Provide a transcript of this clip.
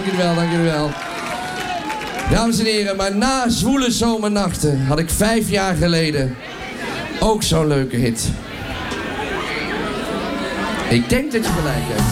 Dank jullie wel, dank jullie wel. Dames en heren, maar na Zwoele Zomernachten had ik 5 jaar geleden ook zo'n leuke hit. Ik denk dat je gelijk hebt.